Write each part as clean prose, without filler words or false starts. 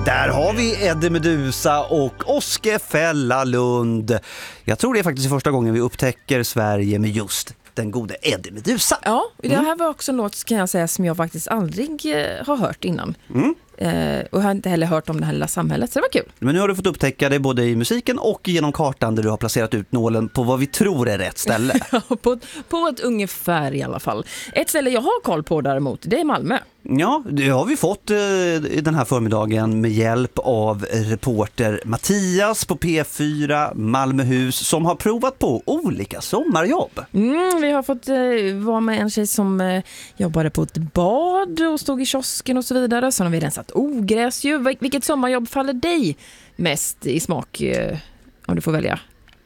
Där har vi Eddie Meduza och Oskar Fällalund. Jag tror det är faktiskt första gången vi upptäcker Sverige med just den gode Eddie Meduza. Ja, det här var också en låt, kan jag säga, som jag faktiskt aldrig har hört innan. Och har inte heller hört om det här lilla samhället, så det var kul. Men nu har du fått upptäcka det både i musiken och genom kartan där du har placerat ut nålen på vad vi tror är rätt ställe. på ett ungefär i alla fall. Ett ställe jag har koll på däremot, det är Malmö. Ja, det har vi fått den här förmiddagen med hjälp av reporter Mattias på P4 Malmöhus som har provat på olika sommarjobb. Vi har fått vara med en tjej som jobbade på ett bad och stod i kiosken och så vidare. Så har vi rensat ogräs ju. Vilket sommarjobb faller dig mest i smak om du får välja?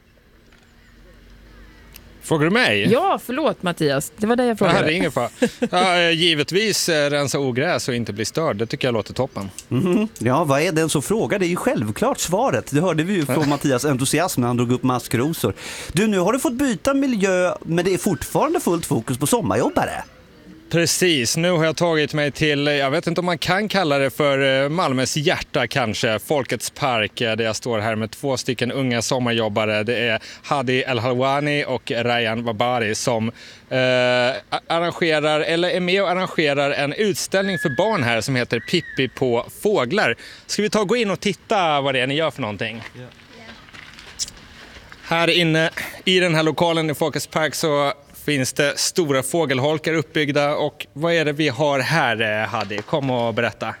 Frågar du mig? Ja, förlåt Mattias. Det var det jag frågade. Det är ingen fara. Givetvis rensa ogräs och inte bli störd. Det tycker jag låter toppen. Ja, vad är den som frågar? Det är ju självklart svaret. Det hörde vi ju från Mattias entusiasm när han drog upp maskrosor. Du, nu har du fått byta miljö, men det är fortfarande fullt fokus på sommarjobbare. Precis, nu har jag tagit mig till, jag vet inte om man kan kalla det för Malmös hjärta kanske, Folkets park, där jag står här med 2 stycken unga sommarjobbare. Det är Hadi El-Halwani och Rayan Wabari som arrangerar, eller är med och arrangerar en utställning för barn här som heter Pippi på fåglar. Ska vi ta och gå in och titta vad det är ni gör för någonting? Ja. Här inne i den här lokalen i Folkets park så finns det stora fågelholkar uppbyggda, och vad är det vi har här, Hadi? Kom och berätta.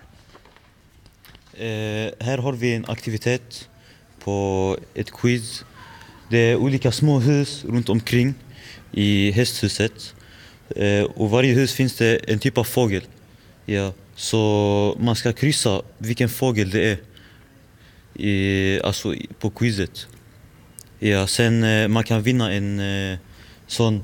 Här har vi en aktivitet på ett quiz. Det är olika små hus runt omkring i hästhuset. Och varje hus finns det en typ av fågel. Ja, så man ska kryssa vilken fågel det är alltså på quizet. Ja, sen man kan vinna en sån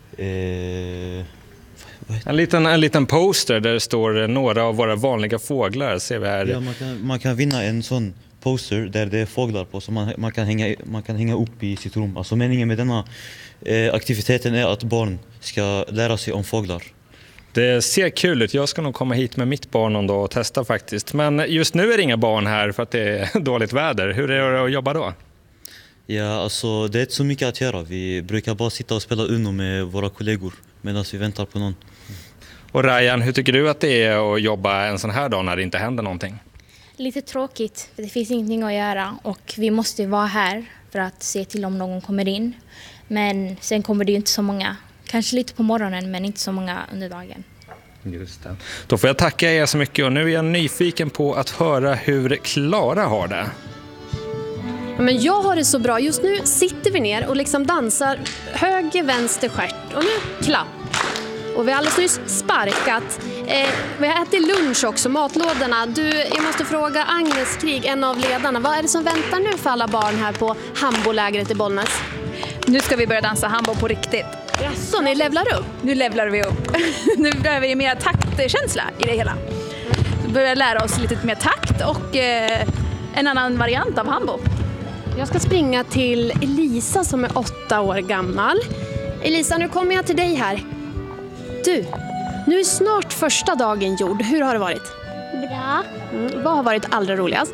en liten poster där det står några av våra vanliga fåglar, ser vi här. Ja, man kan vinna en sån poster där det är fåglar på, så man kan hänga upp i sitt rum. Alltså meningen med denna aktiviteten är att barn ska lära sig om fåglar. Det ser kul ut. Jag ska nog komma hit med mitt barn någon dag och testa faktiskt. Men just nu är det inga barn här för att det är dåligt väder. Hur är det att jobba då? Ja, alltså det är inte så mycket att göra. Vi brukar bara sitta och spela Uno med våra kollegor medan vi väntar på någon. Och Rayan, hur tycker du att det är att jobba en sån här dag när det inte händer någonting? Lite tråkigt, för det finns ingenting att göra och vi måste vara här för att se till om någon kommer in. Men sen kommer det ju inte så många. Kanske lite på morgonen, men inte så många under dagen. Just det. Då får jag tacka er så mycket, och nu är jag nyfiken på att höra hur Klara har det. Men jag har det så bra. Just nu sitter vi ner och liksom dansar höger, vänster, stjärt. Och nu klapp. Och vi har alldeles nyss sparkat. Vi har ätit lunch också, matlådorna. Jag måste fråga Agnes Krig, en av ledarna. Vad är det som väntar nu för alla barn här på Hambolägret i Bollnäs? Nu ska vi börja dansa hambo på riktigt. Jaså, ni levlar upp? Nu levlar vi upp. Nu behöver vi mer taktkänsla i det hela. Vi börjar lära oss lite mer takt och en annan variant av hambo. Jag ska springa till Elisa som är 8 år gammal. Elisa, nu kommer jag till dig här. Du, nu är snart första dagen gjord. Hur har det varit? Bra. Vad har varit allra roligast?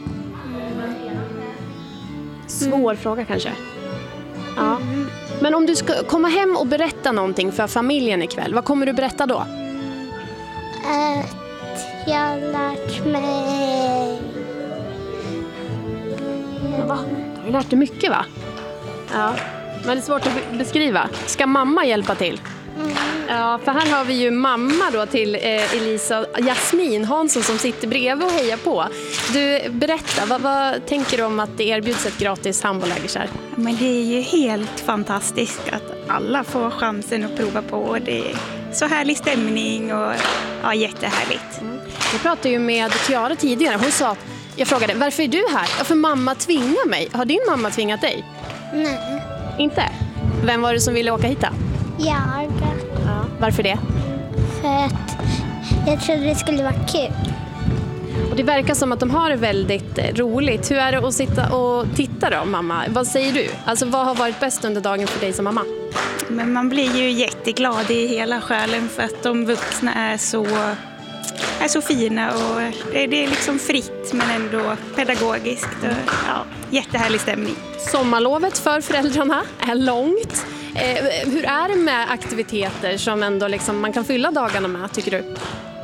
Svår fråga kanske. Ja. Men om du ska komma hem och berätta någonting för familjen ikväll, vad kommer du berätta då? Att jag har lärt mig. Va? Du har lärt dig mycket, va? Ja, men det är svårt att beskriva. Ska mamma hjälpa till? Ja, för här har vi ju mamma då till Elisa, Jasmin Hansson, som sitter bredvid och hejar på. Du, berätta, vad tänker du om att det erbjuds ett gratis handbollsläger här? Men det är ju helt fantastiskt att alla får chansen att prova på. Det är så härlig stämning och ja, jättehärligt. Jag pratade ju med Kiara tidigare. Hon sa, jag frågade, varför är du här? Ja, för mamma tvingar mig. Har din mamma tvingat dig? Nej. Inte? Vem var det som ville åka hit då? Jag. Ja. Varför det? För att jag trodde det skulle vara kul. Och det verkar som att de har det väldigt roligt. Hur är det att sitta och titta då, mamma? Vad säger du? Alltså, vad har varit bäst under dagen för dig som mamma? Men man blir ju jätteglad i hela själen för att de vuxna är så är så fina och det är liksom fritt men ändå pedagogiskt. Och, ja, jättehärlig stämning. Sommarlovet för föräldrarna är långt. Hur är det med aktiviteter som ändå liksom man kan fylla dagarna med, tycker du?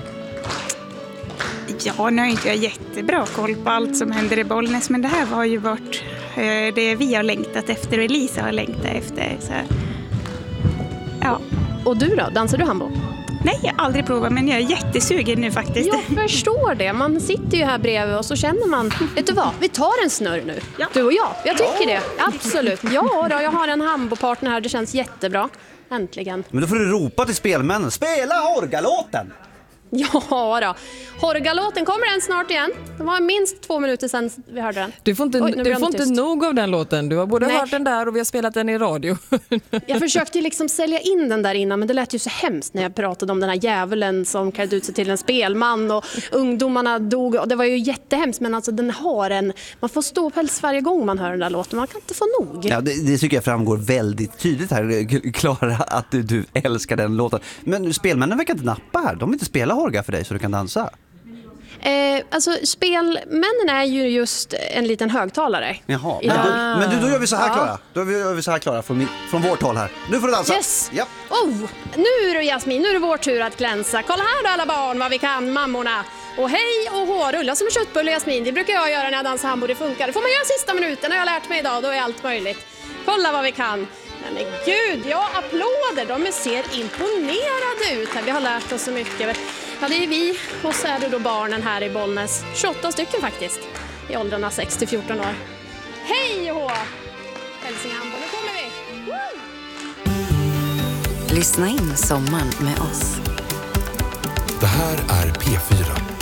Ja, nu har inte jag jättebra koll på allt som händer i Bollnäs, men det här har ju varit det vi har längtat efter och Elisa har längtat efter. Så, ja. Och du då? Dansar du handboll? Nej, jag har aldrig provat, men jag är jättesugen nu faktiskt. Jag förstår det. Man sitter ju här bredvid och så känner man, vet du vad, vi tar en snurr nu. Ja. Du och jag tycker det. Absolut. Ja då, jag har en handbollpartner här, det känns jättebra. Äntligen. Men då får du ropa till spelmännen, spela Horgalåten! Ja då. Horgalåten, kommer den snart igen? Det var minst 2 minuter sedan vi hörde den. Du får inte nog av den låten. Du har både hört den där och vi har spelat den i radio. Jag försökte ju liksom sälja in den där innan, men det lät ju så hemskt när jag pratade om den här djävulen som kallade ut sig till en spelman och ungdomarna dog. Och det var ju jättehemskt, men alltså den har en... Man får stå päls varje gång man hör den där låten. Man kan inte få nog. Ja, det tycker jag framgår väldigt tydligt här, Klara, att du älskar den låten. Men spelmännen verkar inte nappa här. De vill inte spela Horga för dig så du kan dansa. Alltså spelmännen är ju just en liten högtalare. Jaha, men då gör vi så här, Klara. Då gör vi så här, Klara, från vårt håll här. Nu får du dansa. Yes. Ja. Oh, nu är det Jasmin, nu är det vår tur att glänsa. Kolla här då alla barn, vad vi kan, mammorna. Och hej och hå, rulla som en köttbulle, Jasmin. Det brukar jag göra när jag dansar handboll, det funkar. Det får man göra sista minuten, har jag lärt mig idag, då är allt möjligt. Kolla vad vi kan. Men gud, ja, applåder, de ser imponerade ut här. Vi har lärt oss så mycket. Ja, det är vi och så är det då barnen här i Bollnäs. 28 stycken faktiskt, i åldrarna 6-14 år. Hej och hå! Hälsinghamn, nu kommer vi! Woo! Lyssna in sommaren med oss. Det här är P4.